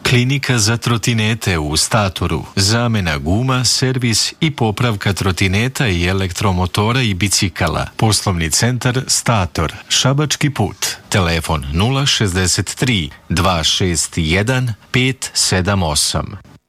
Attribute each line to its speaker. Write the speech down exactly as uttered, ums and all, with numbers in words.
Speaker 1: Klinika za trotinete u Statoru. Zamena guma, servis i popravka trotineta i elektromotora i bicikala. Poslovni centar Stator. Šabački put. Telefon nula šezdeset tri, dva šest jedan, pet sedam osam.